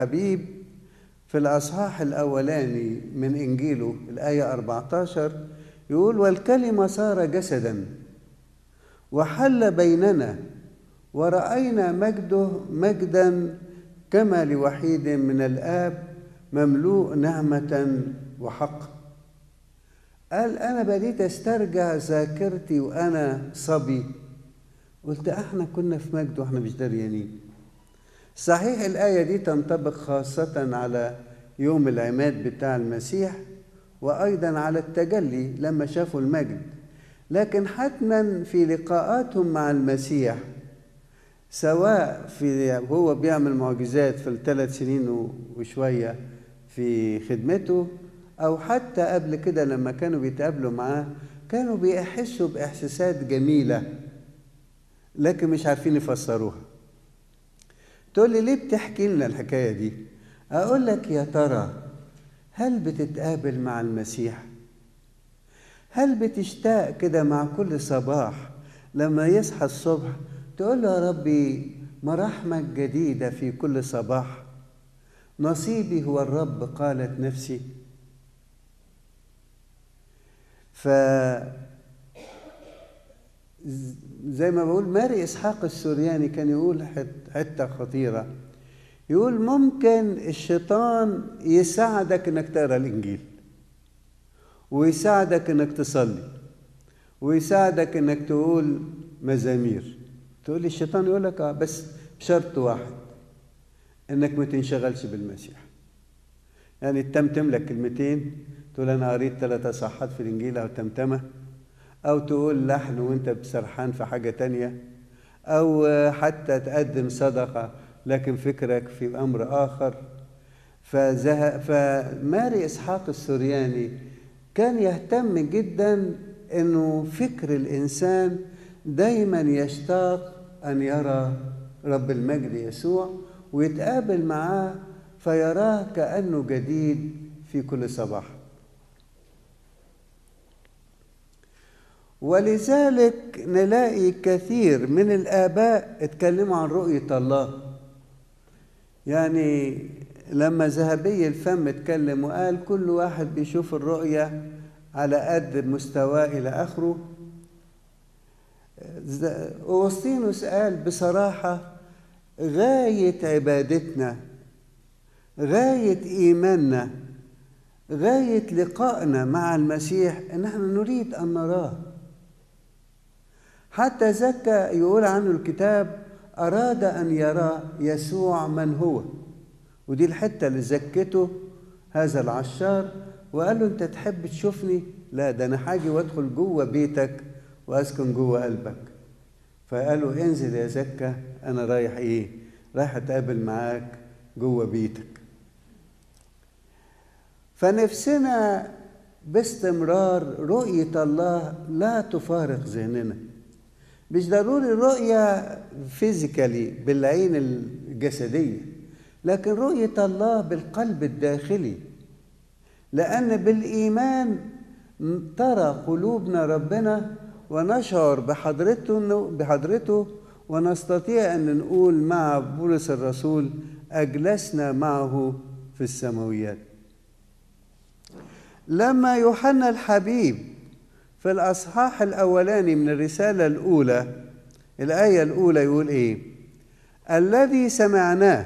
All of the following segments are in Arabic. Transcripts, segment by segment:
حبيب في الأصحاح الأولاني من إنجيله الآية 14 يقول: والكلمة صار جسدا وحل بيننا ورأينا مجده مجدا كما لوحيد من الآب مملوء نعمة وحق. قال أنا بديت أسترجع ذاكرتي وأنا صبي، قلت احنا كنا في مجد واحنا مش دريانين. صحيح الآية دي تنطبق خاصة على يوم العماد بتاع المسيح وأيضا على التجلي لما شافوا المجد، لكن حتما في لقاءاتهم مع المسيح سواء في هو بيعمل معجزات في ال3 سنين وشوية في خدمته، أو حتى قبل كده لما كانوا بيتقابلوا معاه كانوا بيحسوا بإحساسات جميلة لكن مش عارفين يفسروها. تقول لي ليه بتحكي لنا الحكاية دي؟ أقول لك يا ترى هل بتتقابل مع المسيح؟ هل بتشتاق كده مع كل صباح لما يصحى الصبح تقول له يا ربي مراحمك جديدة في كل صباح، نصيبي هو الرب قالت نفسي؟ زي ما بقول ماري إسحاق السورياني كان يقول حتة خطيرة، يقول ممكن الشيطان يساعدك انك تقرأ الإنجيل ويساعدك انك تصلي ويساعدك انك تقول مزامير. تقول لي الشيطان يقول لك بس بشرط واحد، انك ما تنشغلش بالمسيح. يعني تمتم لك كلمتين، تقول انا قريت 3 اصحاحات في الإنجيل او تمتمه، أو تقول لحن وانت بسرحان في حاجة تانية، أو حتى تقدم صدقة لكن فكرك في أمر آخر. فماري إسحاق السورياني كان يهتم جدا أنه فكر الإنسان دايما يشتاق أن يرى رب المجد يسوع ويتقابل معاه فيراه كأنه جديد في كل صباح. ولذلك نلاقي كثير من الآباء اتكلموا عن رؤية الله. يعني لما ذهبي الفم اتكلم وقال كل واحد بيشوف الرؤية على قد مستواه إلى آخره، أوسطينوس قال بصراحة غاية عبادتنا، غاية إيماننا، غاية لقائنا مع المسيح إن احنا نريد أن نراه. حتى زكا يقول عنه الكتاب أراد أن يرى يسوع من هو، ودي الحتة اللي زكته هذا العشار وقال له أنت تحب تشوفني؟ لا، ده أنا حاجي وأدخل جوه بيتك وأسكن جوه قلبك. فقال له انزل يا زكا، أنا رايح إيه؟ رايح أتقابل معاك جوه بيتك. فنفسنا باستمرار رؤية الله لا تفارق ذهننا. مش ضروري الرؤية فيزيكالي بالعين الجسدية، لكن رؤية الله بالقلب الداخلي، لأن بالإيمان ترى قلوبنا ربنا ونشعر بحضرته ونستطيع أن نقول مع بولس الرسول أجلسنا معه في السماويات. لما يوحنا الحبيب في الأصحاح الأولاني من الرسالة الأولى الآية الأولى يقول إيه؟ الذي سمعناه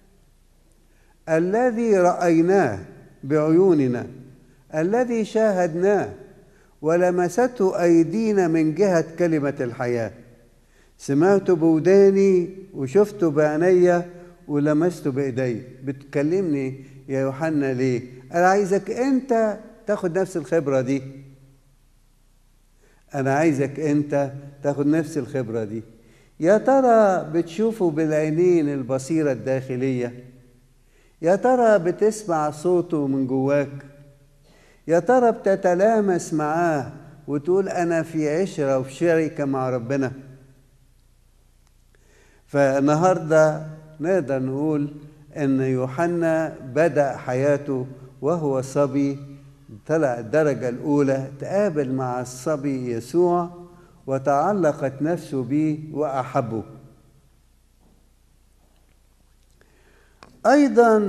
الذي رأيناه بعيوننا الذي شاهدناه ولمسته أيدينا من جهة كلمة الحياة، سمعته بوداني وشفته بعيني ولمسته بإيدي. بتكلمني يا يوحنا ليه؟ أنا عايزك أنت تاخد نفس الخبرة دي. أنا عايزك أنت تاخد نفس الخبرة دي. يا ترى بتشوفه بالعينين البصيرة الداخلية؟ يا ترى بتسمع صوته من جواك؟ يا ترى بتتلامس معاه وتقول أنا في عشرة وفي شركة مع ربنا؟ فالنهاردة نقدر نقول أن يوحنا بدأ حياته وهو صبي، طلع الدرجة الأولى، تقابل مع الصبي يسوع وتعلقت نفسه به وأحبه. أيضا